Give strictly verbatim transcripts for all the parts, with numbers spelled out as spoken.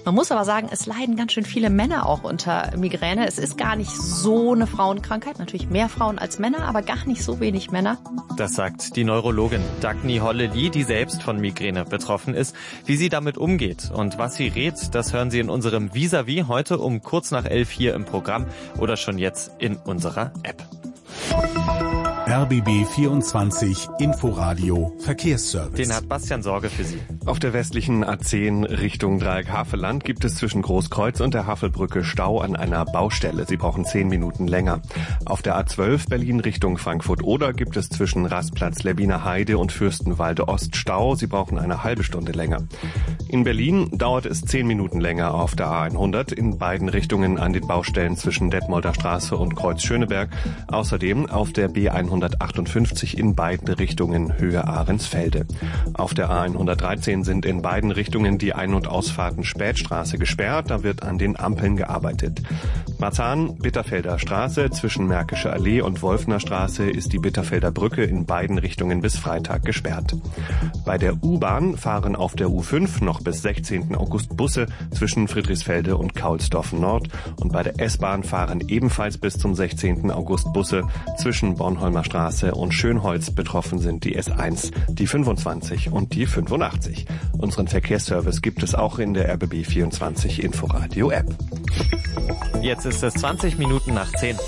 Man muss aber sagen, es leiden ganz schön viele Männer auch unter Migräne. Es ist gar nicht so eine Frauenkrankheit. Natürlich mehr Frauen als Männer, aber gar nicht so wenig Männer. Das sagt die Neurologin Dagny Hollely, die selbst von Migräne betroffen ist. Wie sie damit umgeht und was sie rät, das hören Sie in unserem Vis-à-vis heute um kurz nach elf hier im Programm oder schon jetzt in unserer App. R B B vierundzwanzig Inforadio Verkehrsservice. Den hat Bastian Sorge für Sie. Auf der westlichen A zehn Richtung Dreieck Havelland gibt es zwischen Großkreuz und der Havelbrücke Stau an einer Baustelle. Sie brauchen zehn Minuten länger. Auf der A zwölf Berlin Richtung Frankfurt-Oder gibt es zwischen Rastplatz Lebbiner Heide und Fürstenwalde Ost Stau. Sie brauchen eine halbe Stunde länger. In Berlin dauert es zehn Minuten länger auf der A hundert in beiden Richtungen an den Baustellen zwischen Detmolder Straße und Kreuz Schöneberg. Außerdem auf der B hundertachtundfünfzig in beiden Richtungen Höhe Ahrensfelde. Auf der A hundertdreizehn sind in beiden Richtungen die Ein- und Ausfahrten Spätstraße gesperrt. Da wird an den Ampeln gearbeitet. Marzahn-Bitterfelder Straße zwischen Märkische Allee und Wolfner Straße ist die Bitterfelder Brücke in beiden Richtungen bis Freitag gesperrt. Bei der U-Bahn fahren auf der U fünf noch bis sechzehnten August Busse zwischen Friedrichsfelde und Kaulsdorf Nord und bei der S-Bahn fahren ebenfalls bis zum sechzehnten August Busse zwischen Bornholmer Straße und Schönholz. Betroffen sind die S eins, die fünfundzwanzig und die fünfundachtzig. Unseren Verkehrsservice gibt es auch in der R B B vierundzwanzig Inforadio App. Jetzt ist es zwanzig Minuten nach zehn.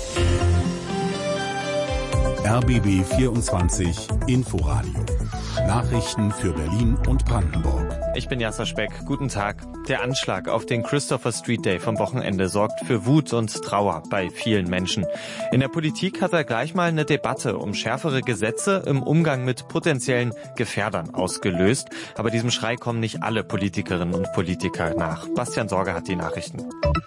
R B B vierundzwanzig Inforadio. Nachrichten für Berlin und Brandenburg. Ich bin Jasser Speck. Guten Tag. Der Anschlag auf den Christopher Street Day vom Wochenende sorgt für Wut und Trauer bei vielen Menschen. In der Politik hat er gleich mal eine Debatte um schärfere Gesetze im Umgang mit potenziellen Gefährdern ausgelöst. Aber diesem Schrei kommen nicht alle Politikerinnen und Politiker nach. Bastian Sorge hat die Nachrichten.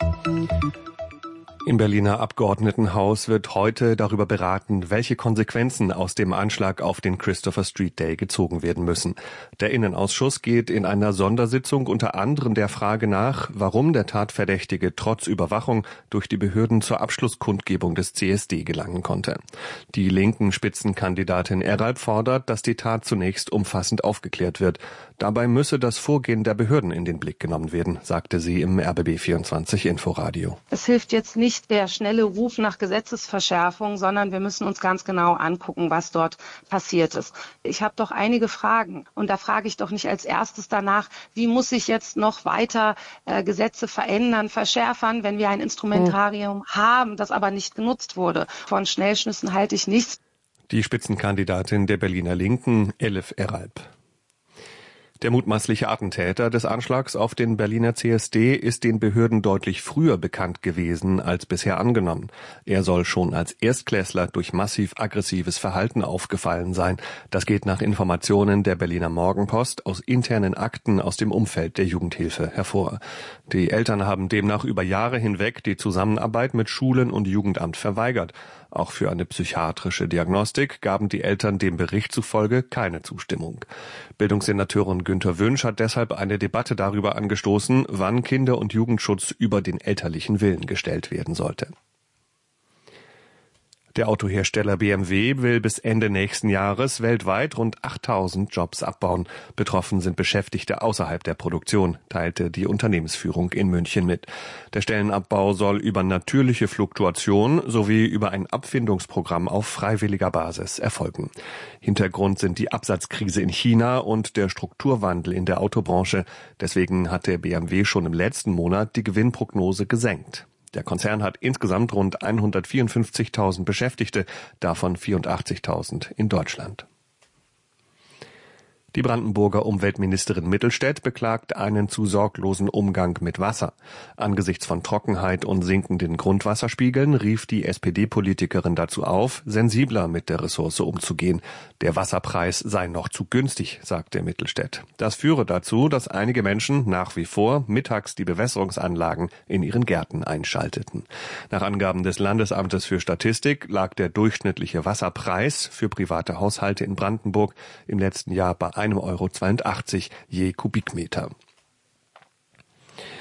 Im Berliner Abgeordnetenhaus wird heute darüber beraten, welche Konsequenzen aus dem Anschlag auf den Christopher Street Day gezogen werden müssen. Der Innenausschuss geht in einer Sondersitzung unter anderem der Frage nach, warum der Tatverdächtige trotz Überwachung durch die Behörden zur Abschlusskundgebung des C S D gelangen konnte. Die linken Spitzenkandidatin Eralb fordert, dass die Tat zunächst umfassend aufgeklärt wird. Dabei müsse das Vorgehen der Behörden in den Blick genommen werden, sagte sie im R B B vierundzwanzig Inforadio. Es hilft jetzt nicht der schnelle Ruf nach Gesetzesverschärfung, sondern wir müssen uns ganz genau angucken, was dort passiert ist. Ich habe doch einige Fragen und da frage ich doch nicht als erstes danach, wie muss sich jetzt noch weiter äh, Gesetze verändern, verschärfern, wenn wir ein Instrumentarium mhm. haben, das aber nicht genutzt wurde. Von Schnellschnüssen halte ich nichts. Die Spitzenkandidatin der Berliner Linken, Elif Eralb. Der mutmaßliche Attentäter des Anschlags auf den Berliner C S D ist den Behörden deutlich früher bekannt gewesen als bisher angenommen. Er soll schon als Erstklässler durch massiv aggressives Verhalten aufgefallen sein. Das geht nach Informationen der Berliner Morgenpost aus internen Akten aus dem Umfeld der Jugendhilfe hervor. Die Eltern haben demnach über Jahre hinweg die Zusammenarbeit mit Schulen und Jugendamt verweigert. Auch für eine psychiatrische Diagnostik gaben die Eltern dem Bericht zufolge keine Zustimmung. Bildungssenatorin Günter Wünsch hat deshalb eine Debatte darüber angestoßen, wann Kinder- und Jugendschutz über den elterlichen Willen gestellt werden sollte. Der Autohersteller B M W will bis Ende nächsten Jahres weltweit rund achttausend Jobs abbauen. Betroffen sind Beschäftigte außerhalb der Produktion, teilte die Unternehmensführung in München mit. Der Stellenabbau soll über natürliche Fluktuation sowie über ein Abfindungsprogramm auf freiwilliger Basis erfolgen. Hintergrund sind die Absatzkrise in China und der Strukturwandel in der Autobranche. Deswegen hat der B M W schon im letzten Monat die Gewinnprognose gesenkt. Der Konzern hat insgesamt rund hundertvierundfünfzigtausend Beschäftigte, davon vierundachtzigtausend in Deutschland. Die Brandenburger Umweltministerin Mittelstädt beklagt einen zu sorglosen Umgang mit Wasser. Angesichts von Trockenheit und sinkenden Grundwasserspiegeln rief die S P D-Politikerin dazu auf, sensibler mit der Ressource umzugehen. Der Wasserpreis sei noch zu günstig, sagte Mittelstädt. Das führe dazu, dass einige Menschen nach wie vor mittags die Bewässerungsanlagen in ihren Gärten einschalteten. Nach Angaben des Landesamtes für Statistik lag der durchschnittliche Wasserpreis für private Haushalte in Brandenburg im letzten Jahr bei einem Euro zweiundachtzig je Kubikmeter.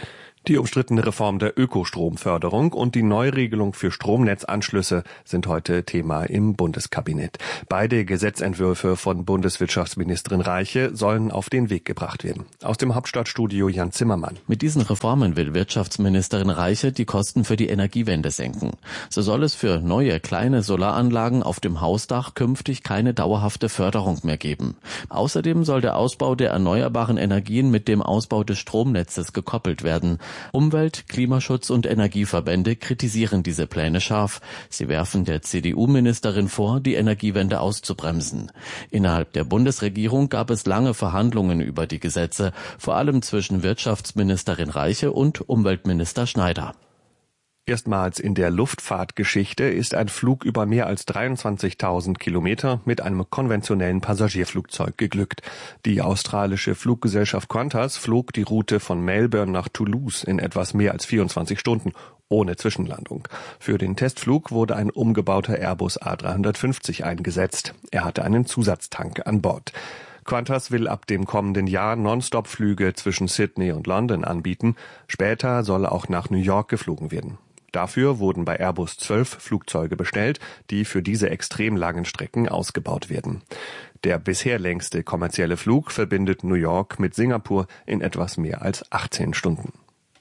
Die umstrittene Reform der Ökostromförderung und die Neuregelung für Stromnetzanschlüsse sind heute Thema im Bundeskabinett. Beide Gesetzentwürfe von Bundeswirtschaftsministerin Reiche sollen auf den Weg gebracht werden. Aus dem Hauptstadtstudio Jan Zimmermann. Mit diesen Reformen will Wirtschaftsministerin Reiche die Kosten für die Energiewende senken. So soll es für neue kleine Solaranlagen auf dem Hausdach künftig keine dauerhafte Förderung mehr geben. Außerdem soll der Ausbau der erneuerbaren Energien mit dem Ausbau des Stromnetzes gekoppelt werden. Umwelt-, Klimaschutz- und Energieverbände kritisieren diese Pläne scharf. Sie werfen der C D U-Ministerin vor, die Energiewende auszubremsen. Innerhalb der Bundesregierung gab es lange Verhandlungen über die Gesetze, vor allem zwischen Wirtschaftsministerin Reiche und Umweltminister Schneider. Erstmals in der Luftfahrtgeschichte ist ein Flug über mehr als dreiundzwanzigtausend Kilometer mit einem konventionellen Passagierflugzeug geglückt. Die australische Fluggesellschaft Qantas flog die Route von Melbourne nach Toulouse in etwas mehr als vierundzwanzig Stunden, ohne Zwischenlandung. Für den Testflug wurde ein umgebauter Airbus A dreihundertfünfzig eingesetzt. Er hatte einen Zusatztank an Bord. Qantas will ab dem kommenden Jahr Nonstop-Flüge zwischen Sydney und London anbieten. Später soll auch nach New York geflogen werden. Dafür wurden bei Airbus zwölf Flugzeuge bestellt, die für diese extrem langen Strecken ausgebaut werden. Der bisher längste kommerzielle Flug verbindet New York mit Singapur in etwas mehr als achtzehn Stunden.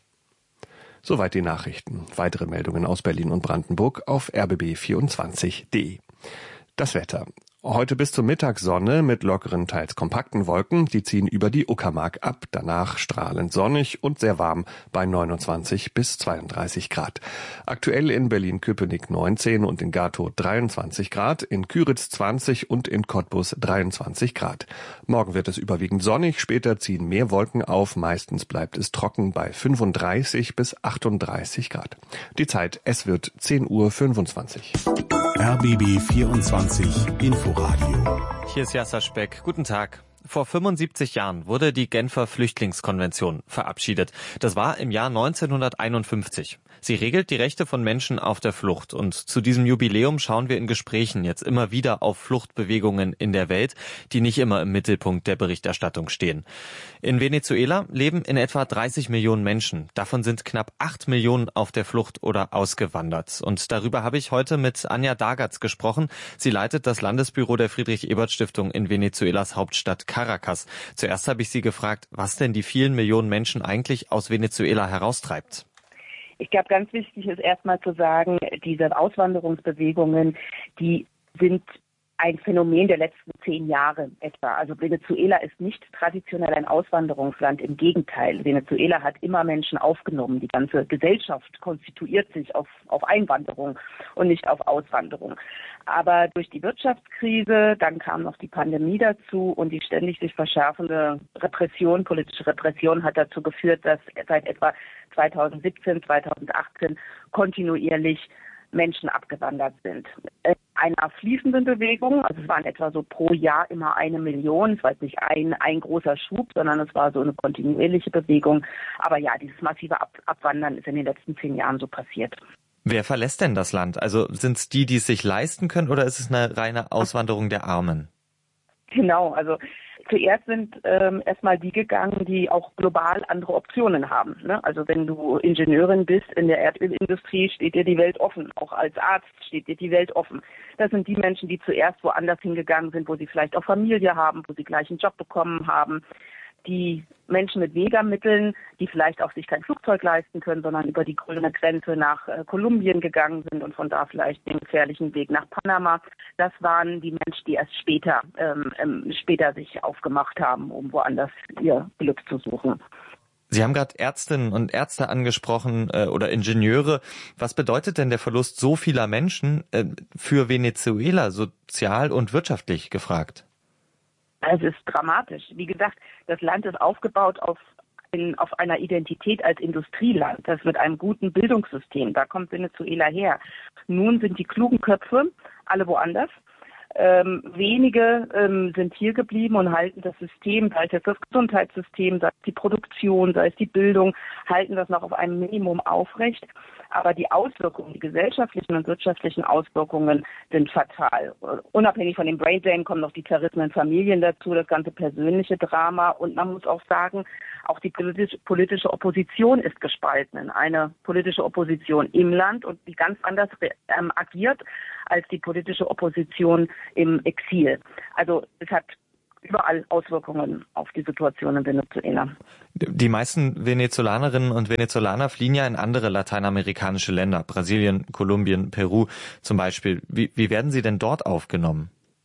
Soweit die Nachrichten. Weitere Meldungen aus Berlin und Brandenburg auf r b b vierundzwanzig punkt d e. Das Wetter. Heute bis zur Mittagssonne mit lockeren, teils kompakten Wolken. Die ziehen über die Uckermark ab. Danach strahlend sonnig und sehr warm bei neunundzwanzig bis zweiunddreißig Grad. Aktuell in Berlin-Köpenick neunzehn und in Gatow dreiundzwanzig Grad, in Küritz zwanzig und in Cottbus dreiundzwanzig Grad. Morgen wird es überwiegend sonnig, später ziehen mehr Wolken auf. Meistens bleibt es trocken bei fünfunddreißig bis achtunddreißig Grad. Die Zeit, es wird zehn Uhr fünfundzwanzig. R B B vierundzwanzig Inforadio. Hier ist Jasser Speck. Guten Tag. Vor fünfundsiebzig Jahren wurde die Genfer Flüchtlingskonvention verabschiedet. Das war im Jahr neunzehnhunderteinundfünfzig. Sie regelt die Rechte von Menschen auf der Flucht. Und zu diesem Jubiläum schauen wir in Gesprächen jetzt immer wieder auf Fluchtbewegungen in der Welt, die nicht immer im Mittelpunkt der Berichterstattung stehen. In Venezuela leben in etwa dreißig Millionen Menschen. Davon sind knapp acht Millionen auf der Flucht oder ausgewandert. Und darüber habe ich heute mit Anja Dagatz gesprochen. Sie leitet das Landesbüro der Friedrich-Ebert-Stiftung in Venezuelas Hauptstadt Caracas. Zuerst habe ich sie gefragt, was denn die vielen Millionen Menschen eigentlich aus Venezuela heraustreibt. Ich glaube, ganz wichtig ist erstmal zu sagen, diese Auswanderungsbewegungen, die sind ein Phänomen der letzten zehn Jahre etwa. Also Venezuela ist nicht traditionell ein Auswanderungsland, im Gegenteil. Venezuela hat immer Menschen aufgenommen. Die ganze Gesellschaft konstituiert sich auf, auf Einwanderung und nicht auf Auswanderung. Aber durch die Wirtschaftskrise, dann kam noch die Pandemie dazu und die ständig sich verschärfende Repression, politische Repression hat dazu geführt, dass seit etwa zweitausendsiebzehn, zweitausendachtzehn kontinuierlich Menschen abgewandert sind. In einer fließenden Bewegung, also es waren etwa so pro Jahr immer eine Million, es war jetzt nicht ein, ein großer Schub, sondern es war so eine kontinuierliche Bewegung. Aber ja, dieses massive Ab- Abwandern ist in den letzten zehn Jahren so passiert. Wer verlässt denn das Land? Also sind es die, die es sich leisten können, oder ist es eine reine Auswanderung der Armen? Genau, also zuerst sind ähm, erstmal die gegangen, die auch global andere Optionen haben. Ne? Also wenn du Ingenieurin bist in der Erdölindustrie, steht dir die Welt offen. Auch als Arzt steht dir die Welt offen. Das sind die Menschen, die zuerst woanders hingegangen sind, wo sie vielleicht auch Familie haben, wo sie gleich einen Job bekommen haben. Die Menschen mit weniger Mitteln, die vielleicht auch sich kein Flugzeug leisten können, sondern über die grüne Grenze nach äh, Kolumbien gegangen sind und von da vielleicht den gefährlichen Weg nach Panama. Das waren die Menschen, die erst später, ähm, ähm, später sich aufgemacht haben, um woanders ihr Glück zu suchen. Sie haben gerade Ärztinnen und Ärzte angesprochen äh, oder Ingenieure. Was bedeutet denn der Verlust so vieler Menschen äh, für Venezuela, sozial und wirtschaftlich gefragt? Es ist dramatisch. Wie gesagt, das Land ist aufgebaut auf, in, auf einer Identität als Industrieland. Das mit einem guten Bildungssystem. Da kommt Venezuela her. Nun sind die klugen Köpfe alle woanders. Ähm, wenige ähm, sind hier geblieben und halten das System, sei es das Gesundheitssystem, sei es die Produktion, sei es die Bildung, halten das noch auf einem Minimum aufrecht. Aber die Auswirkungen, die gesellschaftlichen und wirtschaftlichen Auswirkungen sind fatal. Unabhängig von dem Braindrain kommen noch die zerrissenen Familien dazu, das ganze persönliche Drama. Und man muss auch sagen, Auch die politische, politische Opposition ist gespalten. Eine politische Opposition im Land und die ganz anders ähm, agiert als die politische Opposition im Exil. Also es hat überall Auswirkungen auf die Situation in Venezuela. Die meisten Venezolanerinnen und Venezolaner fliehen ja in andere lateinamerikanische Länder, Brasilien, Kolumbien, Peru zum Beispiel. Wie, wie werden sie denn dort aufgenommen?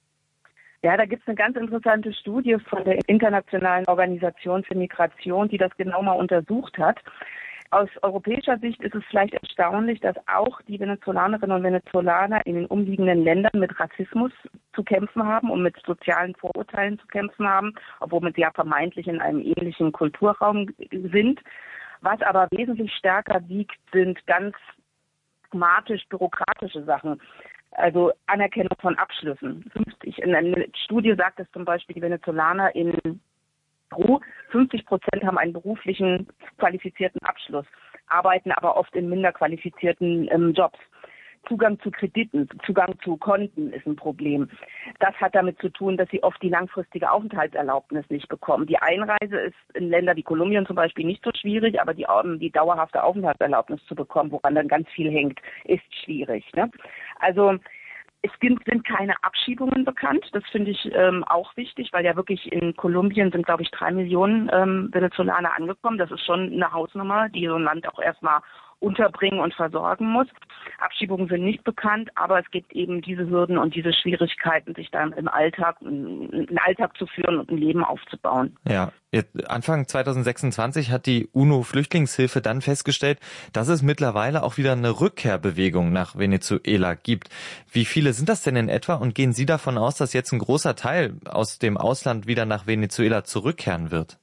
Ja, da gibt es eine ganz interessante Studie von der Internationalen Organisation für Migration, die das genau mal untersucht hat. Aus europäischer Sicht ist es vielleicht erstaunlich, dass auch die Venezolanerinnen und Venezolaner in den umliegenden Ländern mit Rassismus zu kämpfen haben und mit sozialen Vorurteilen zu kämpfen haben, obwohl sie ja vermeintlich in einem ähnlichen Kulturraum sind. Was aber wesentlich stärker wiegt, sind ganz pragmatisch bürokratische Sachen. Also Anerkennung von Abschlüssen. In einer Studie sagt es zum Beispiel, die Venezolaner in Peru, fünfzig Prozent haben einen beruflichen qualifizierten Abschluss, arbeiten aber oft in minder qualifizierten ähm, Jobs. Zugang zu Krediten, Zugang zu Konten ist ein Problem. Das hat damit zu tun, dass sie oft die langfristige Aufenthaltserlaubnis nicht bekommen. Die Einreise ist in Länder wie Kolumbien zum Beispiel nicht so schwierig, aber die, die dauerhafte Aufenthaltserlaubnis zu bekommen, woran dann ganz viel hängt, ist schwierig. Ne? Also es sind keine Abschiebungen bekannt. Das finde ich ähm, auch wichtig, weil ja wirklich in Kolumbien sind, glaube ich, drei Millionen ähm, Venezolaner angekommen. Das ist schon eine Hausnummer, die so ein Land auch erstmal unterbringen und versorgen muss. Abschiebungen sind nicht bekannt, aber es gibt eben diese Hürden und diese Schwierigkeiten, sich dann im Alltag, einen Alltag zu führen und ein Leben aufzubauen. Ja, Anfang zwanzig sechsundzwanzig hat die UNO-Flüchtlingshilfe dann festgestellt, dass es mittlerweile auch wieder eine Rückkehrbewegung nach Venezuela gibt. Wie viele sind das denn in etwa und gehen Sie davon aus, dass jetzt ein großer Teil aus dem Ausland wieder nach Venezuela zurückkehren wird?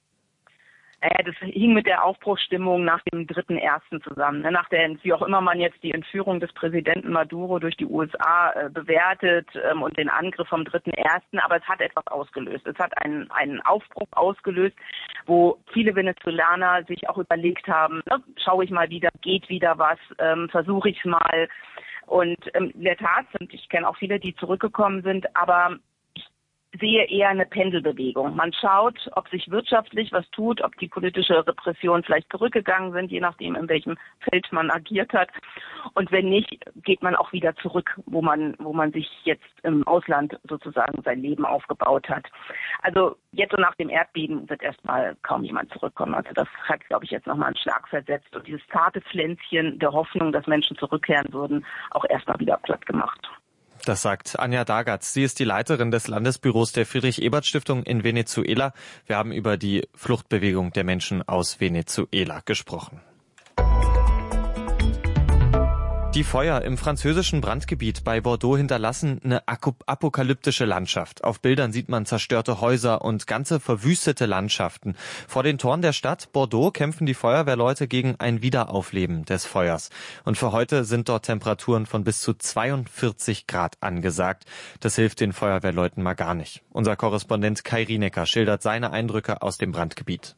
Das hing mit der Aufbruchsstimmung nach dem dritten Ersten zusammen. Nach der, wie auch immer man jetzt die Entführung des Präsidenten Maduro durch die U S A bewertet und den Angriff vom dritten Ersten. Aber es hat etwas ausgelöst. Es hat einen, einen Aufbruch ausgelöst, wo viele Venezolaner sich auch überlegt haben, ne, schaue ich mal wieder, geht wieder was, ähm, versuche ich es mal. Und ähm, in der Tat sind, ich kenne auch viele, die zurückgekommen sind, aber sehe eher eine Pendelbewegung. Man schaut, ob sich wirtschaftlich was tut, ob die politische Repression vielleicht zurückgegangen sind, je nachdem, in welchem Feld man agiert hat. Und wenn nicht, geht man auch wieder zurück, wo man, wo man sich jetzt im Ausland sozusagen sein Leben aufgebaut hat. Also jetzt so nach dem Erdbeben wird erstmal kaum jemand zurückkommen. Also das hat, glaube ich, jetzt nochmal einen Schlag versetzt und dieses zarte Pflänzchen der Hoffnung, dass Menschen zurückkehren würden, auch erstmal wieder platt gemacht. Das sagt Anja Dagatz. Sie ist die Leiterin des Landesbüros der Friedrich-Ebert-Stiftung in Venezuela. Wir haben über die Fluchtbewegung der Menschen aus Venezuela gesprochen. Die Feuer im französischen Brandgebiet bei Bordeaux hinterlassen eine apokalyptische Landschaft. Auf Bildern sieht man zerstörte Häuser und ganze verwüstete Landschaften. Vor den Toren der Stadt Bordeaux kämpfen die Feuerwehrleute gegen ein Wiederaufleben des Feuers. Und für heute sind dort Temperaturen von bis zu zweiundvierzig Grad angesagt. Das hilft den Feuerwehrleuten mal gar nicht. Unser Korrespondent Kai Rienecker schildert seine Eindrücke aus dem Brandgebiet.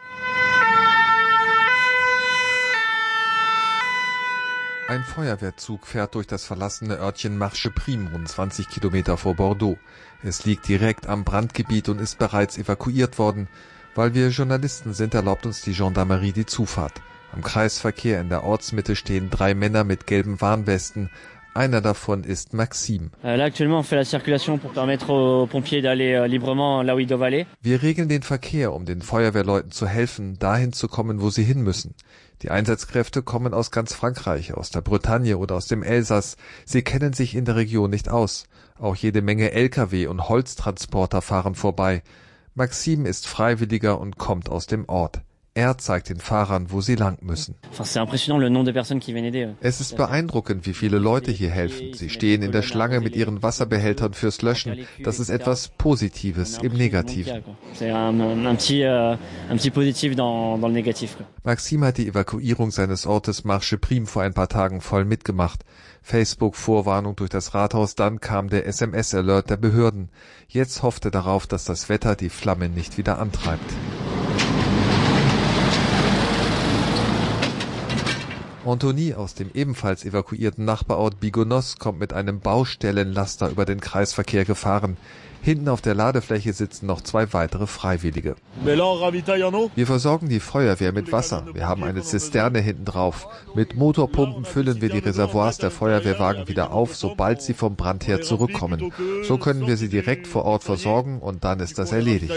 Ein Feuerwehrzug fährt durch das verlassene Örtchen Marche-Prime, rund zwanzig Kilometer vor Bordeaux. Es liegt direkt am Brandgebiet und ist bereits evakuiert worden. Weil wir Journalisten sind, erlaubt uns die Gendarmerie die Zufahrt. Am Kreisverkehr in der Ortsmitte stehen drei Männer mit gelben Warnwesten. Einer davon ist Maxime. Wir regeln den Verkehr, um den Feuerwehrleuten zu helfen, dahin zu kommen, wo sie hin müssen. Die Einsatzkräfte kommen aus ganz Frankreich, aus der Bretagne oder aus dem Elsass. Sie kennen sich in der Region nicht aus. Auch jede Menge L K W und Holztransporter fahren vorbei. Maxime ist Freiwilliger und kommt aus dem Ort. Er zeigt den Fahrern, wo sie lang müssen. Es ist beeindruckend, wie viele Leute hier helfen. Sie stehen in der Schlange mit ihren Wasserbehältern fürs Löschen. Das ist etwas Positives im Negativen. Maxime hat die Evakuierung seines Ortes Marche-Prime vor ein paar Tagen voll mitgemacht. Facebook-Vorwarnung durch das Rathaus, dann kam der S M S-Alert der Behörden. Jetzt hofft er darauf, dass das Wetter die Flammen nicht wieder antreibt. Anthony aus dem ebenfalls evakuierten Nachbarort Bigonos kommt mit einem Baustellenlaster über den Kreisverkehr gefahren. Hinten auf der Ladefläche sitzen noch zwei weitere Freiwillige. Wir versorgen die Feuerwehr mit Wasser. Wir haben eine Zisterne hinten drauf. Mit Motorpumpen füllen wir die Reservoirs der Feuerwehrwagen wieder auf, sobald sie vom Brand her zurückkommen. So können wir sie direkt vor Ort versorgen und dann ist das erledigt.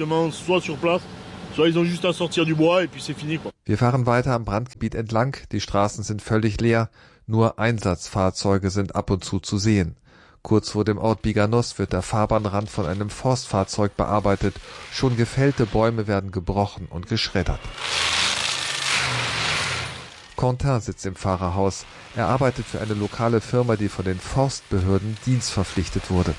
Wir fahren weiter am Brandgebiet entlang. Die Straßen sind völlig leer. Nur Einsatzfahrzeuge sind ab und zu zu sehen. Kurz vor dem Ort Biganos wird der Fahrbahnrand von einem Forstfahrzeug bearbeitet. Schon gefällte Bäume werden gebrochen und geschreddert. Quentin sitzt im Fahrerhaus. Er arbeitet für eine lokale Firma, die von den Forstbehörden dienstverpflichtet wurde.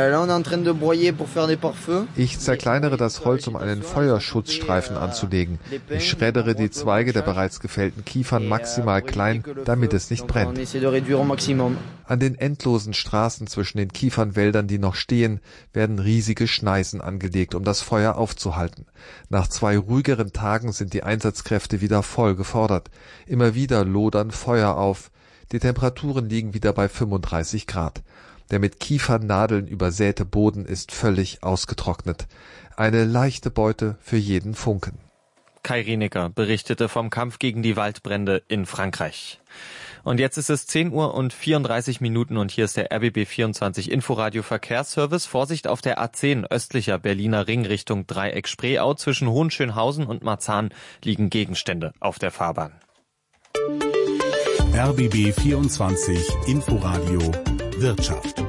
Ich zerkleinere das Holz, um einen Feuerschutzstreifen anzulegen. Ich schreddere die Zweige der bereits gefällten Kiefern maximal klein, damit es nicht brennt. An den endlosen Straßen zwischen den Kiefernwäldern, die noch stehen, werden riesige Schneisen angelegt, um das Feuer aufzuhalten. Nach zwei ruhigeren Tagen sind die Einsatzkräfte wieder voll gefordert. Immer wieder lodern Feuer auf. Die Temperaturen liegen wieder bei fünfunddreißig Grad. Der mit Kiefernadeln übersäte Boden ist völlig ausgetrocknet. Eine leichte Beute für jeden Funken. Kai Rienecker berichtete vom Kampf gegen die Waldbrände in Frankreich. Und jetzt ist es zehn Uhr und vierunddreißig Minuten und hier ist der R B B vierundzwanzig Inforadio Verkehrsservice. Vorsicht auf der A zehn östlicher Berliner Ring Richtung Dreieck-Spreeau. Zwischen Hohenschönhausen und Marzahn liegen Gegenstände auf der Fahrbahn. R B B vierundzwanzig Inforadio Wirtschaft.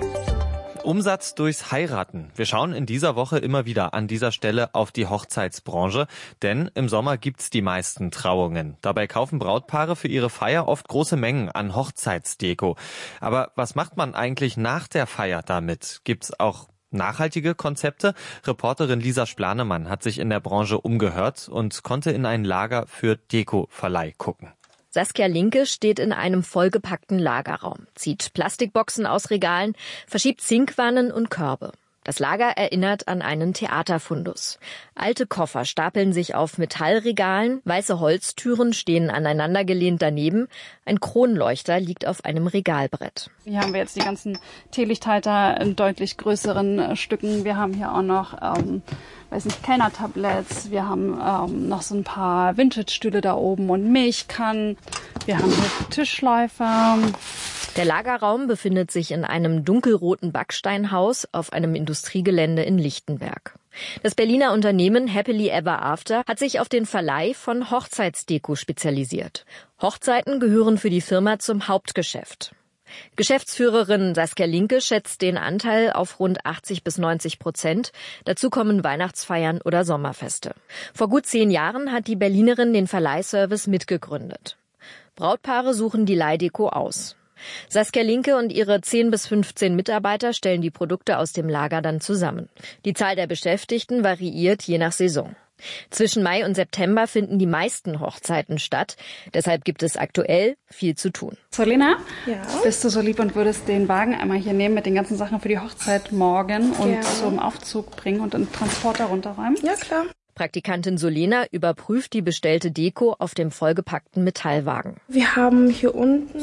Umsatz durchs Heiraten. Wir schauen in dieser Woche immer wieder an dieser Stelle auf die Hochzeitsbranche, denn im Sommer gibt's die meisten Trauungen. Dabei kaufen Brautpaare für ihre Feier oft große Mengen an Hochzeitsdeko. Aber was macht man eigentlich nach der Feier damit? Gibt's auch nachhaltige Konzepte? Reporterin Lisa Splanemann hat sich in der Branche umgehört und konnte in ein Lager für Dekoverleih gucken. Saskia Linke steht in einem vollgepackten Lagerraum, zieht Plastikboxen aus Regalen, verschiebt Zinkwannen und Körbe. Das Lager erinnert an einen Theaterfundus. Alte Koffer stapeln sich auf Metallregalen, weiße Holztüren stehen aneinandergelehnt daneben, ein Kronleuchter liegt auf einem Regalbrett. Hier haben wir jetzt die ganzen Teelichthalter in deutlich größeren Stücken. Wir haben hier auch noch, ähm, weiß nicht, Kellnertabletts. Wir haben ähm, noch so ein paar Vintage-Stühle da oben und Milchkannen. Wir haben hier Tischläufer. Der Lagerraum befindet sich in einem dunkelroten Backsteinhaus auf einem Industriegelände in Lichtenberg. Das Berliner Unternehmen Happily Ever After hat sich auf den Verleih von Hochzeitsdeko spezialisiert. Hochzeiten gehören für die Firma zum Hauptgeschäft. Geschäftsführerin Saskia Linke schätzt den Anteil auf rund achtzig bis neunzig Prozent. Dazu kommen Weihnachtsfeiern oder Sommerfeste. Vor gut zehn Jahren hat die Berlinerin den Verleihservice mitgegründet. Brautpaare suchen die Leihdeko aus. Saskia Linke und ihre zehn bis fünfzehn Mitarbeiter stellen die Produkte aus dem Lager dann zusammen. Die Zahl der Beschäftigten variiert je nach Saison. Zwischen Mai und September finden die meisten Hochzeiten statt. Deshalb gibt es aktuell viel zu tun. Solina, ja? Bist du so lieb und würdest den Wagen einmal hier nehmen mit den ganzen Sachen für die Hochzeit morgen und Gerne. zum Aufzug bringen und den Transporter runterräumen? Ja, klar. Praktikantin Solena überprüft die bestellte Deko auf dem vollgepackten Metallwagen. Wir haben hier unten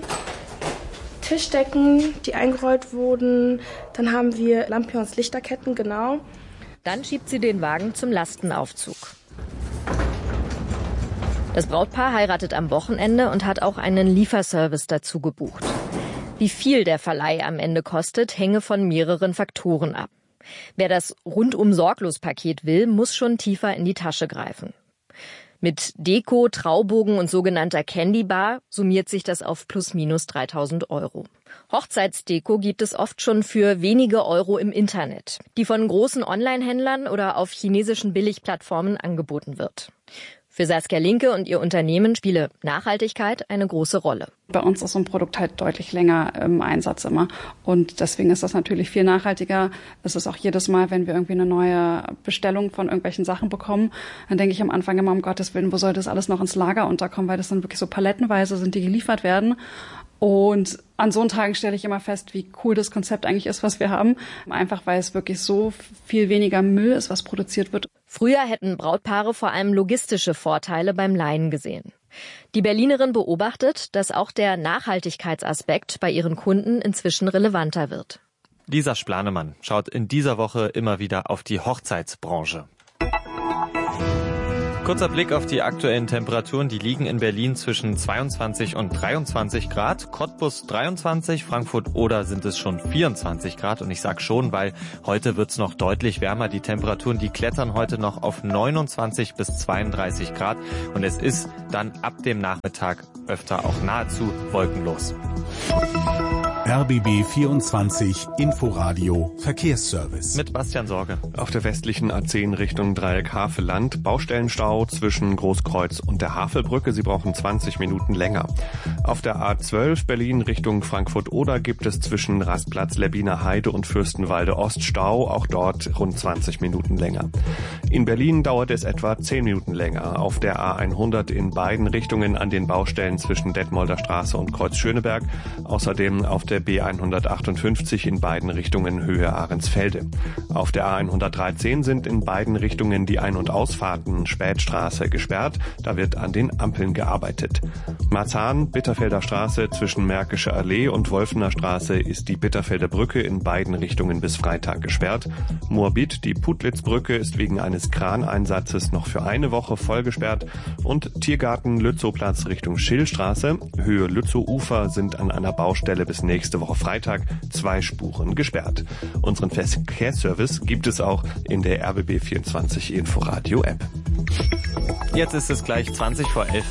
Tischdecken, die eingerollt wurden. Dann haben wir Lampions Lichterketten, genau. Dann schiebt sie den Wagen zum Lastenaufzug. Das Brautpaar heiratet am Wochenende und hat auch einen Lieferservice dazu gebucht. Wie viel der Verleih am Ende kostet, hänge von mehreren Faktoren ab. Wer das Rundum-Sorglos-Paket will, muss schon tiefer in die Tasche greifen. Mit Deko, Traubogen und sogenannter Candy Bar summiert sich das auf plus minus dreitausend Euro. Hochzeitsdeko gibt es oft schon für wenige Euro im Internet, die von großen Online-Händlern oder auf chinesischen Billigplattformen angeboten wird. Für Saskia Linke und ihr Unternehmen spiele Nachhaltigkeit eine große Rolle. Bei uns ist so ein Produkt halt deutlich länger im Einsatz immer. Und deswegen ist das natürlich viel nachhaltiger. Es ist auch jedes Mal, wenn wir irgendwie eine neue Bestellung von irgendwelchen Sachen bekommen, dann denke ich am Anfang immer, um Gottes Willen, wo soll das alles noch ins Lager unterkommen, weil das dann wirklich so palettenweise sind, die geliefert werden. Und an so Tagen stelle ich immer fest, wie cool das Konzept eigentlich ist, was wir haben. Einfach weil es wirklich so viel weniger Müll ist, was produziert wird. Früher hätten Brautpaare vor allem logistische Vorteile beim Leihen gesehen. Die Berlinerin beobachtet, dass auch der Nachhaltigkeitsaspekt bei ihren Kunden inzwischen relevanter wird. Lisa Splanemann schaut in dieser Woche immer wieder auf die Hochzeitsbranche. Kurzer Blick auf die aktuellen Temperaturen. Die liegen in Berlin zwischen zweiundzwanzig und dreiundzwanzig Grad. Cottbus dreiundzwanzig, Frankfurt Oder sind es schon vierundzwanzig Grad. Und ich sag schon, weil heute wird's noch deutlich wärmer. Die Temperaturen, die klettern heute noch auf neunundzwanzig bis zweiunddreißig Grad. Und es ist dann ab dem Nachmittag öfter auch nahezu wolkenlos. R B B vierundzwanzig Inforadio Verkehrsservice. Mit Bastian Sorge. Auf der westlichen A zehn Richtung Dreieck Havelland Baustellenstau zwischen Großkreuz und der Havelbrücke. Sie brauchen zwanzig Minuten länger. Auf der A zwölf Berlin Richtung Frankfurt-Oder gibt es zwischen Rastplatz Lebbiner Heide und Fürstenwalde Ost Stau. Auch dort rund zwanzig Minuten länger. In Berlin dauert es etwa zehn Minuten länger. Auf der A hundert in beiden Richtungen an den Baustellen zwischen Detmolder Straße und Kreuz Schöneberg. Außerdem auf der B hundertachtundfünfzig in beiden Richtungen Höhe Ahrensfelde. Auf der A hundertdreizehn sind in beiden Richtungen die Ein- und Ausfahrten Spätstraße gesperrt. Da wird an den Ampeln gearbeitet. Marzahn, Bitterfelder Straße zwischen Märkische Allee und Wolfener Straße ist die Bitterfelder Brücke in beiden Richtungen bis Freitag gesperrt. Moabit, die Putlitz-Brücke, ist wegen eines Kraneinsatzes noch für eine Woche voll gesperrt. Und Tiergarten Lützowplatz Richtung Schillstraße, Höhe Lützow-Ufer sind an einer Baustelle bis nächste Nächste Woche Freitag zwei Spuren gesperrt. Unseren Verkehrsservice gibt es auch in der R B B vierundzwanzig Inforadio App. Jetzt ist es gleich zwanzig vor elf.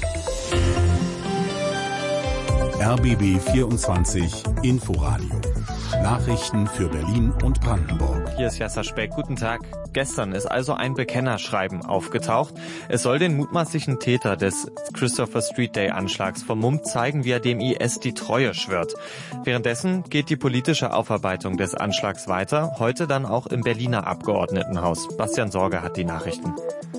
R B B vierundzwanzig Inforadio. Nachrichten für Berlin und Brandenburg. Hier ist Jasser Speck. Guten Tag. Gestern ist also ein Bekennerschreiben aufgetaucht. Es soll den mutmaßlichen Täter des Christopher Street Day Anschlags vermummt zeigen, wie er dem I S die Treue schwört. Währenddessen geht die politische Aufarbeitung des Anschlags weiter. Heute dann auch im Berliner Abgeordnetenhaus. Bastian Sorge hat die Nachrichten.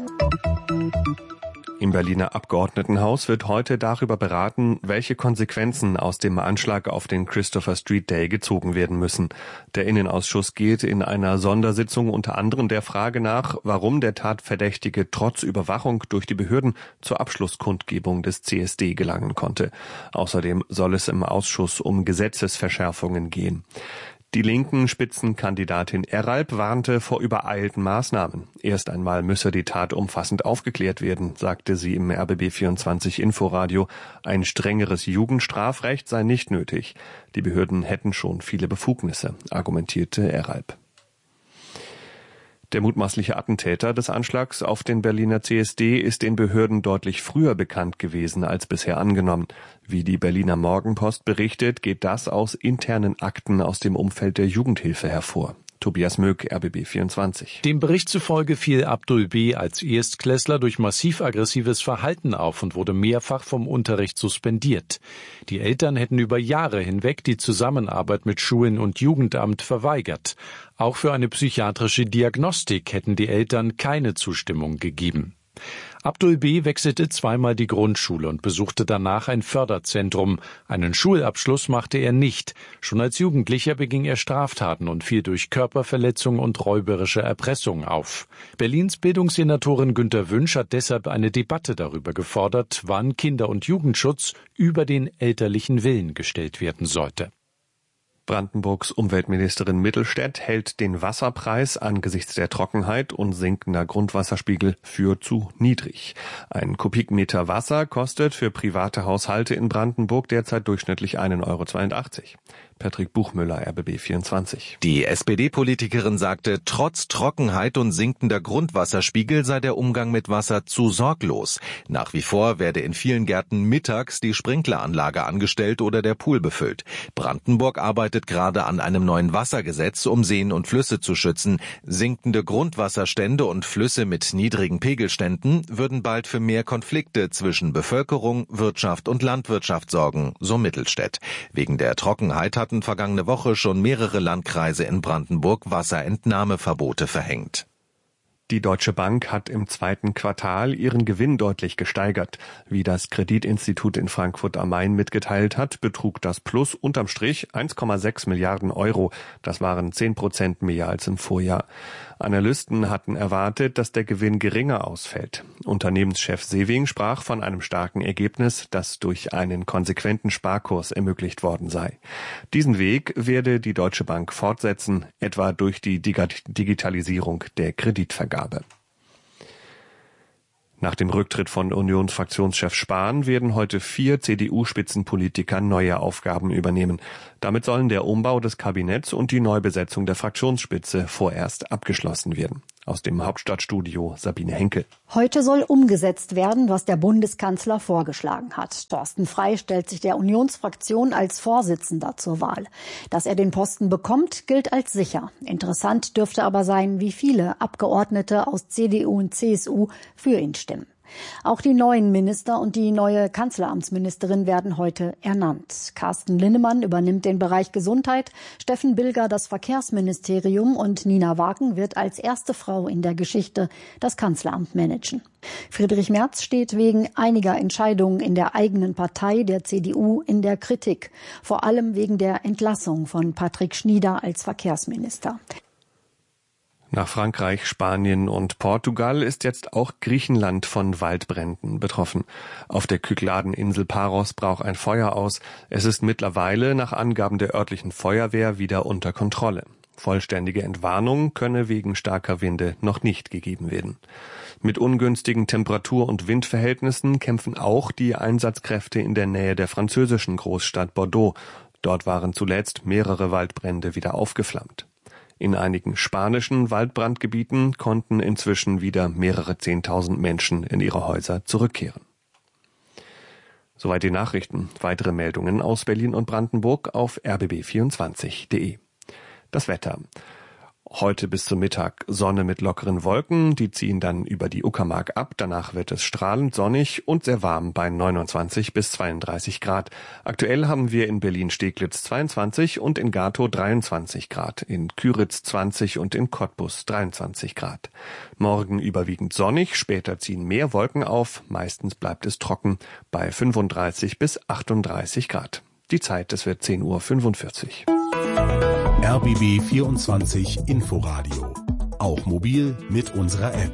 Im Berliner Abgeordnetenhaus wird heute darüber beraten, welche Konsequenzen aus dem Anschlag auf den Christopher Street Day gezogen werden müssen. Der Innenausschuss geht in einer Sondersitzung unter anderem der Frage nach, warum der Tatverdächtige trotz Überwachung durch die Behörden zur Abschlusskundgebung des C S D gelangen konnte. Außerdem soll es im Ausschuss um Gesetzesverschärfungen gehen. Die linken Spitzenkandidatin Eralp warnte vor übereilten Maßnahmen. Erst einmal müsse die Tat umfassend aufgeklärt werden, sagte sie im R B B vierundzwanzig Inforadio. Ein strengeres Jugendstrafrecht sei nicht nötig. Die Behörden hätten schon viele Befugnisse, argumentierte Eralp. Der mutmaßliche Attentäter des Anschlags auf den Berliner C S D ist den Behörden deutlich früher bekannt gewesen als bisher angenommen. Wie die Berliner Morgenpost berichtet, geht das aus internen Akten aus dem Umfeld der Jugendhilfe hervor. Tobias Möck, R B B vierundzwanzig. Dem Bericht zufolge fiel Abdul B. als Erstklässler durch massiv aggressives Verhalten auf und wurde mehrfach vom Unterricht suspendiert. Die Eltern hätten über Jahre hinweg die Zusammenarbeit mit Schulen und Jugendamt verweigert. Auch für eine psychiatrische Diagnostik hätten die Eltern keine Zustimmung gegeben. Abdul B. wechselte zweimal die Grundschule und besuchte danach ein Förderzentrum. Einen Schulabschluss machte er nicht. Schon als Jugendlicher beging er Straftaten und fiel durch Körperverletzung und räuberische Erpressung auf. Berlins Bildungssenatorin Günter Wünsch hat deshalb eine Debatte darüber gefordert, wann Kinder- und Jugendschutz über den elterlichen Willen gestellt werden sollte. Brandenburgs Umweltministerin Mittelstädt hält den Wasserpreis angesichts der Trockenheit und sinkender Grundwasserspiegel für zu niedrig. Ein Kubikmeter Wasser kostet für private Haushalte in Brandenburg derzeit durchschnittlich ein Euro zweiundachtzig. Patrick Buchmüller, R B B vierundzwanzig. Die S P D-Politikerin sagte, trotz Trockenheit und sinkender Grundwasserspiegel sei der Umgang mit Wasser zu sorglos. Nach wie vor werde in vielen Gärten mittags die Sprinkleranlage angestellt oder der Pool befüllt. Brandenburg arbeitet gerade an einem neuen Wassergesetz, um Seen und Flüsse zu schützen. Sinkende Grundwasserstände und Flüsse mit niedrigen Pegelständen würden bald für mehr Konflikte zwischen Bevölkerung, Wirtschaft und Landwirtschaft sorgen, so Mittelstädt. Wegen der Trockenheit hat hatten vergangene Woche schon mehrere Landkreise in Brandenburg Wasserentnahmeverbote verhängt. Die Deutsche Bank hat im zweiten Quartal ihren Gewinn deutlich gesteigert. Wie das Kreditinstitut in Frankfurt am Main mitgeteilt hat, betrug das Plus unterm Strich eins Komma sechs Milliarden Euro. Das waren zehn Prozent mehr als im Vorjahr. Analysten hatten erwartet, dass der Gewinn geringer ausfällt. Unternehmenschef Sewing sprach von einem starken Ergebnis, das durch einen konsequenten Sparkurs ermöglicht worden sei. Diesen Weg werde die Deutsche Bank fortsetzen, etwa durch die Digitalisierung der Kreditvergabe. Nach dem Rücktritt von Unionsfraktionschef Spahn werden heute vier C D U-Spitzenpolitiker neue Aufgaben übernehmen. Damit sollen der Umbau des Kabinetts und die Neubesetzung der Fraktionsspitze vorerst abgeschlossen werden. Aus dem Hauptstadtstudio Sabine Henkel. Heute soll umgesetzt werden, was der Bundeskanzler vorgeschlagen hat. Thorsten Frey stellt sich der Unionsfraktion als Vorsitzender zur Wahl. Dass er den Posten bekommt, gilt als sicher. Interessant dürfte aber sein, wie viele Abgeordnete aus C D U und C S U für ihn stimmen. Auch die neuen Minister und die neue Kanzleramtsministerin werden heute ernannt. Carsten Linnemann übernimmt den Bereich Gesundheit, Steffen Bilger das Verkehrsministerium und Nina Wagen wird als erste Frau in der Geschichte das Kanzleramt managen. Friedrich Merz steht wegen einiger Entscheidungen in der eigenen Partei, der C D U, in der Kritik. Vor allem wegen der Entlassung von Patrick Schnieder als Verkehrsminister. Nach Frankreich, Spanien und Portugal ist jetzt auch Griechenland von Waldbränden betroffen. Auf der Kykladeninsel Paros braucht ein Feuer aus. Es ist mittlerweile nach Angaben der örtlichen Feuerwehr wieder unter Kontrolle. Vollständige Entwarnung könne wegen starker Winde noch nicht gegeben werden. Mit ungünstigen Temperatur- und Windverhältnissen kämpfen auch die Einsatzkräfte in der Nähe der französischen Großstadt Bordeaux. Dort waren zuletzt mehrere Waldbrände wieder aufgeflammt. In einigen spanischen Waldbrandgebieten konnten inzwischen wieder mehrere Zehntausend Menschen in ihre Häuser zurückkehren. Soweit die Nachrichten. Weitere Meldungen aus Berlin und Brandenburg auf r b b vierundzwanzig punkt de. Das Wetter. Heute bis zum Mittag Sonne mit lockeren Wolken, die ziehen dann über die Uckermark ab. Danach wird es strahlend sonnig und sehr warm bei neunundzwanzig bis zweiunddreißig Grad. Aktuell haben wir in Berlin-Steglitz zweiundzwanzig und in Gatow dreiundzwanzig Grad, in Küritz zwanzig und in Cottbus dreiundzwanzig Grad. Morgen überwiegend sonnig, später ziehen mehr Wolken auf, meistens bleibt es trocken bei fünfunddreißig bis achtunddreißig Grad. Die Zeit, es wird zehn Uhr fünfundvierzig. R B B vierundzwanzig Inforadio. Auch mobil mit unserer App.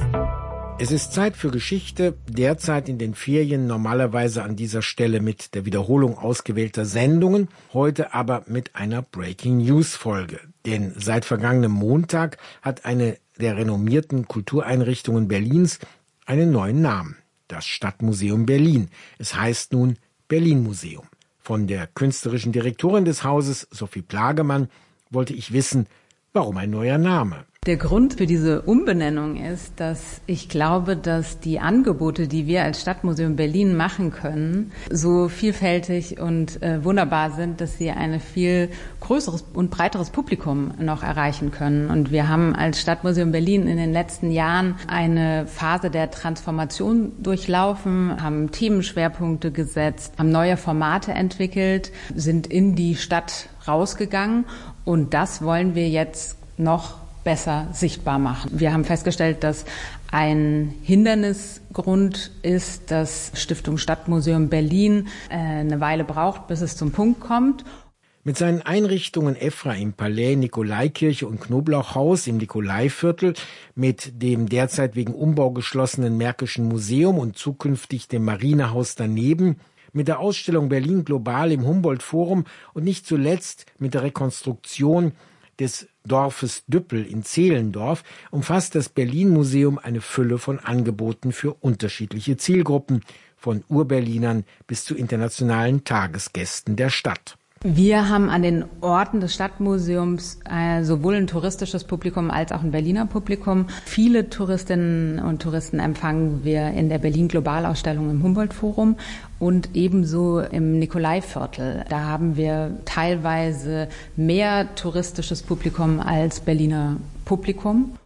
Es ist Zeit für Geschichte, derzeit in den Ferien normalerweise an dieser Stelle mit der Wiederholung ausgewählter Sendungen, heute aber mit einer Breaking News Folge. Denn seit vergangenem Montag hat eine der renommierten Kultureinrichtungen Berlins einen neuen Namen, das Stadtmuseum Berlin. Es heißt nun Berlin Museum. Von der künstlerischen Direktorin des Hauses, Sophie Plagemann, wollte ich wissen, warum ein neuer Name? Der Grund für diese Umbenennung ist, dass ich glaube, dass die Angebote, die wir als Stadtmuseum Berlin machen können, so vielfältig und äh, wunderbar sind, dass sie ein viel größeres und breiteres Publikum noch erreichen können. Und wir haben als Stadtmuseum Berlin in den letzten Jahren eine Phase der Transformation durchlaufen, haben Themenschwerpunkte gesetzt, haben neue Formate entwickelt, sind in die Stadt rausgegangen und das wollen wir jetzt noch besser sichtbar machen. Wir haben festgestellt, dass ein Hindernisgrund ist, dass Stiftung Stadtmuseum Berlin eine Weile braucht, bis es zum Punkt kommt. Mit seinen Einrichtungen Ephraim-Palais, Nikolaikirche und Knoblauchhaus im Nikolaiviertel, mit dem derzeit wegen Umbau geschlossenen Märkischen Museum und zukünftig dem Marinehaus daneben, mit der Ausstellung Berlin Global im Humboldt-Forum und nicht zuletzt mit der Rekonstruktion des Dorfes Düppel in Zehlendorf umfasst das Berlin-Museum eine Fülle von Angeboten für unterschiedliche Zielgruppen, von Urberlinern bis zu internationalen Tagesgästen der Stadt. Wir haben an den Orten des Stadtmuseums äh, sowohl ein touristisches Publikum als auch ein Berliner Publikum. Viele Touristinnen und Touristen empfangen wir in der Berlin-Globalausstellung im Humboldt-Forum und ebenso im Nikolaiviertel. Da haben wir teilweise mehr touristisches Publikum als Berliner Publikum.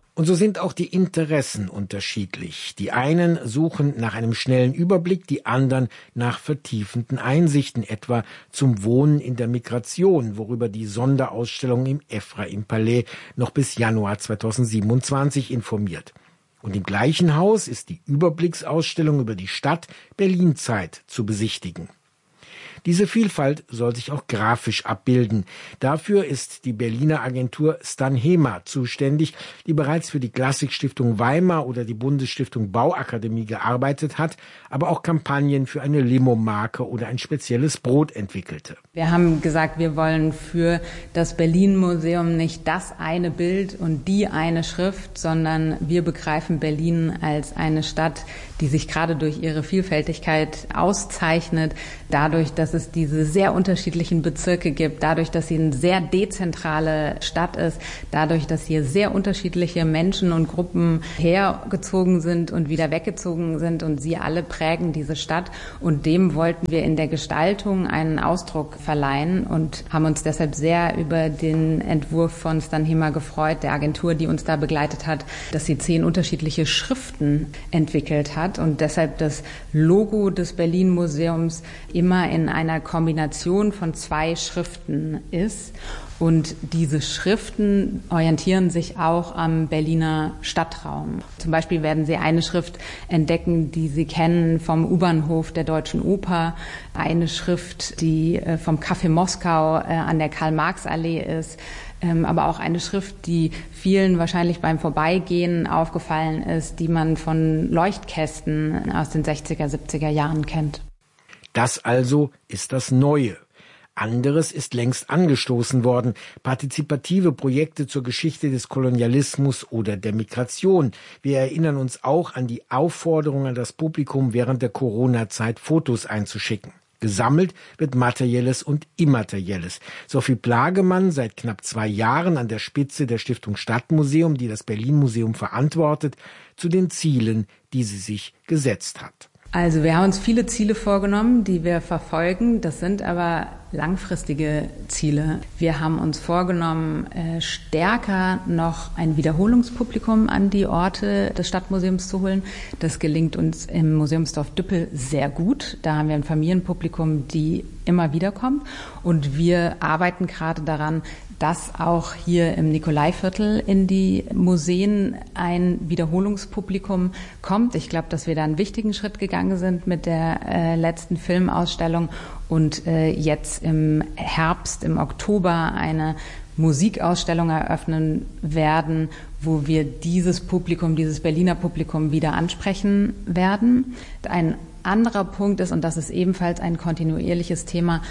Und so sind auch die Interessen unterschiedlich. Die einen suchen nach einem schnellen Überblick, die anderen nach vertiefenden Einsichten, etwa zum Wohnen in der Migration, worüber die Sonderausstellung im Ephraim-Palais noch bis Januar zweitausendsiebenundzwanzig informiert. Und im gleichen Haus ist die Überblicksausstellung über die Stadt Berlin-Zeit zu besichtigen. Diese Vielfalt soll sich auch grafisch abbilden. Dafür ist die Berliner Agentur Stanhema zuständig, die bereits für die Klassikstiftung Weimar oder die Bundesstiftung Bauakademie gearbeitet hat, aber auch Kampagnen für eine Limo-Marke oder ein spezielles Brot entwickelte. Wir haben gesagt, wir wollen für das Berlin-Museum nicht das eine Bild und die eine Schrift, sondern wir begreifen Berlin als eine Stadt, die sich gerade durch ihre Vielfältigkeit auszeichnet, dadurch, dass es diese sehr unterschiedlichen Bezirke gibt, dadurch, dass sie eine sehr dezentrale Stadt ist, dadurch, dass hier sehr unterschiedliche Menschen und Gruppen hergezogen sind und wieder weggezogen sind und sie alle prägen diese Stadt. Und dem wollten wir in der Gestaltung einen Ausdruck verleihen und haben uns deshalb sehr über den Entwurf von Stanhema gefreut, der Agentur, die uns da begleitet hat, dass sie zehn unterschiedliche Schriften entwickelt hat und deshalb das Logo des Berlin-Museums immer in einer Kombination von zwei Schriften ist. Und diese Schriften orientieren sich auch am Berliner Stadtraum. Zum Beispiel werden Sie eine Schrift entdecken, die Sie kennen vom U-Bahnhof der Deutschen Oper. Eine Schrift, die vom Café Moskau an der Karl-Marx-Allee ist. Aber auch eine Schrift, die vielen wahrscheinlich beim Vorbeigehen aufgefallen ist, die man von Leuchtkästen aus den sechziger, siebziger Jahren kennt. Das also ist das Neue. Anderes ist längst angestoßen worden. Partizipative Projekte zur Geschichte des Kolonialismus oder der Migration. Wir erinnern uns auch an die Aufforderung an das Publikum, während der Corona-Zeit Fotos einzuschicken. Gesammelt wird Materielles und Immaterielles. Sophie Plagemann, seit knapp zwei Jahren an der Spitze der Stiftung Stadtmuseum, die das Berlin-Museum verantwortet, zu den Zielen, die sie sich gesetzt hat. Also wir haben uns viele Ziele vorgenommen, die wir verfolgen. Das sind aber langfristige Ziele. Wir haben uns vorgenommen, stärker noch ein Wiederholungspublikum an die Orte des Stadtmuseums zu holen. Das gelingt uns im Museumsdorf Düppel sehr gut. Da haben wir ein Familienpublikum, die immer wieder kommt. Und wir arbeiten gerade daran, dass auch hier im Nikolaiviertel in die Museen ein Wiederholungspublikum kommt. Ich glaube, dass wir da einen wichtigen Schritt gegangen sind mit der äh, letzten Filmausstellung und äh, jetzt im Herbst, im Oktober eine Musikausstellung eröffnen werden, wo wir dieses Publikum, dieses Berliner Publikum wieder ansprechen werden. Ein anderer Punkt ist, und das ist ebenfalls ein kontinuierliches Thema,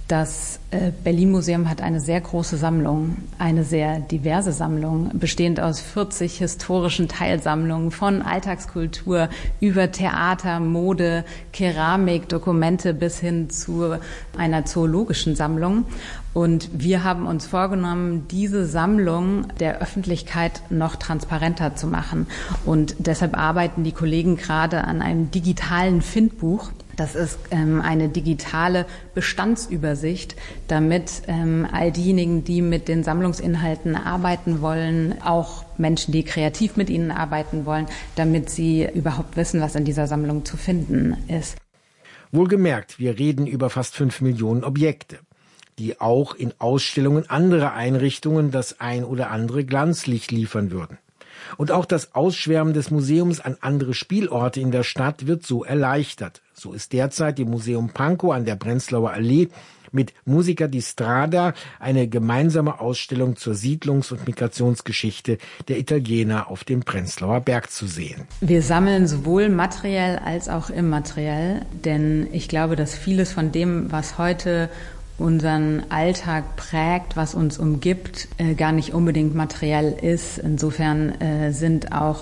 das Berlin-Museum hat eine sehr große Sammlung, eine sehr diverse Sammlung, bestehend aus vierzig historischen Teilsammlungen von Alltagskultur über Theater, Mode, Keramik, Dokumente bis hin zu einer zoologischen Sammlung. Und wir haben uns vorgenommen, diese Sammlung der Öffentlichkeit noch transparenter zu machen. Und deshalb arbeiten die Kollegen gerade an einem digitalen Findbuch. Das ist ähm, eine digitale Bestandsübersicht, damit ähm, all diejenigen, die mit den Sammlungsinhalten arbeiten wollen, auch Menschen, die kreativ mit ihnen arbeiten wollen, damit sie überhaupt wissen, was in dieser Sammlung zu finden ist. Wohlgemerkt, wir reden über fast fünf Millionen Objekte, die auch in Ausstellungen anderer Einrichtungen das ein oder andere Glanzlicht liefern würden. Und auch das Ausschwärmen des Museums an andere Spielorte in der Stadt wird so erleichtert. So ist derzeit im Museum Pankow an der Prenzlauer Allee mit Musica di Strada eine gemeinsame Ausstellung zur Siedlungs- und Migrationsgeschichte der Italiener auf dem Prenzlauer Berg zu sehen. Wir sammeln sowohl materiell als auch immateriell, denn ich glaube, dass vieles von dem, was heute unseren Alltag prägt, was uns umgibt, äh, gar nicht unbedingt materiell ist. Insofern äh, sind auch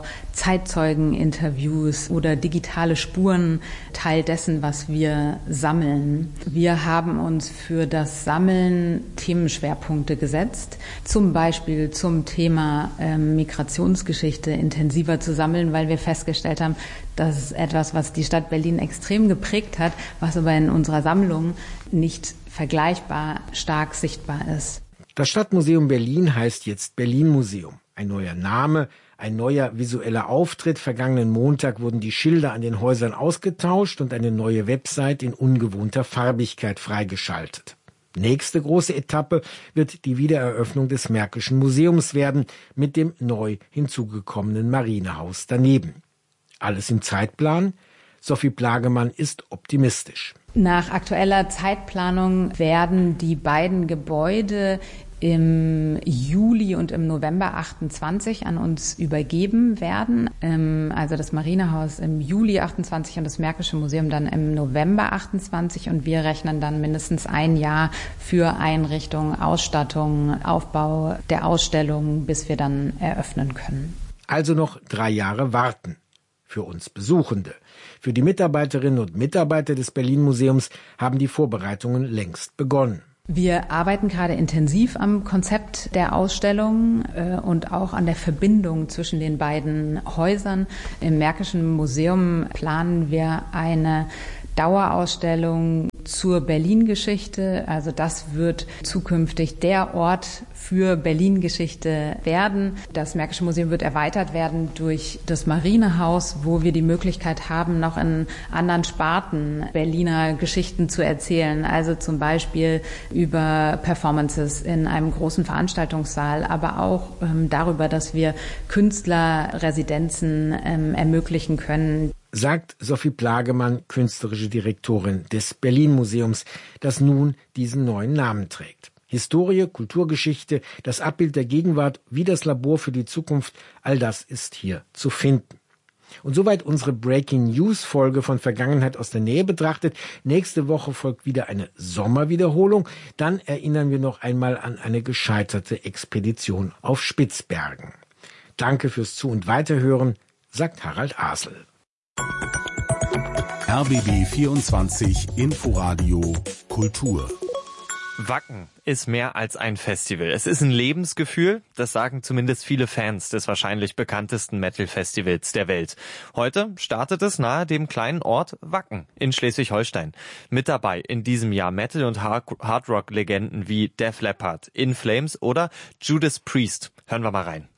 Zeitzeugeninterviews oder digitale Spuren Teil dessen, was wir sammeln. Wir haben uns für das Sammeln Themenschwerpunkte gesetzt, zum Beispiel zum Thema äh, Migrationsgeschichte intensiver zu sammeln, weil wir festgestellt haben, das ist etwas, was die Stadt Berlin extrem geprägt hat, was aber in unserer Sammlung nicht vergleichbar stark sichtbar ist. Das Stadtmuseum Berlin heißt jetzt Berlin-Museum. Ein neuer Name, Ein neuer visueller Auftritt. Vergangenen Montag wurden die Schilder an den Häusern ausgetauscht und eine neue Website in ungewohnter Farbigkeit freigeschaltet. Nächste große Etappe wird die Wiedereröffnung des Märkischen Museums werden, mit dem neu hinzugekommenen Marinehaus daneben. Alles im Zeitplan? Sophie Plagemann ist optimistisch. Nach aktueller Zeitplanung werden die beiden Gebäude im Juli und im November achtundzwanzig an uns übergeben werden. Also das Marinehaus im Juli achtundzwanzig und das Märkische Museum dann im November achtundzwanzig. Und wir rechnen dann mindestens ein Jahr für Einrichtung, Ausstattung, Aufbau der Ausstellung, bis wir dann eröffnen können. Also noch drei Jahre warten. Für uns Besuchende. Für die Mitarbeiterinnen und Mitarbeiter des Berlin-Museums haben die Vorbereitungen längst begonnen. Wir arbeiten gerade intensiv am Konzept der Ausstellung äh, und auch an der Verbindung zwischen den beiden Häusern. Im Märkischen Museum planen wir eine Dauerausstellung zur Berlin-Geschichte. Also das wird zukünftig der Ort für Berlin-Geschichte werden. Das Märkische Museum wird erweitert werden durch das Marinehaus, wo wir die Möglichkeit haben, noch in anderen Sparten Berliner Geschichten zu erzählen. Also zum Beispiel über Performances in einem großen Veranstaltungssaal, aber auch ähm, darüber, dass wir Künstlerresidenzen ähm, ermöglichen können. Sagt Sophie Plagemann, künstlerische Direktorin des Berlin-Museums, das nun diesen neuen Namen trägt. Historie, Kulturgeschichte, das Abbild der Gegenwart wie das Labor für die Zukunft, all das ist hier zu finden. Und soweit unsere Breaking News Folge von Vergangenheit aus der Nähe betrachtet. Nächste Woche folgt wieder eine Sommerwiederholung. Dann erinnern wir noch einmal an eine gescheiterte Expedition auf Spitzbergen. Danke fürs Zu- und Weiterhören, sagt Harald Asel. R B B vierundzwanzig Inforadio Kultur. Wacken ist mehr als ein Festival. Es ist ein Lebensgefühl, das sagen zumindest viele Fans des wahrscheinlich bekanntesten Metal-Festivals der Welt. Heute startet es nahe dem kleinen Ort Wacken in Schleswig-Holstein. Mit dabei in diesem Jahr Metal- und Hardrock-Legenden wie Def Leppard, In Flames oder Judas Priest. Hören wir mal rein.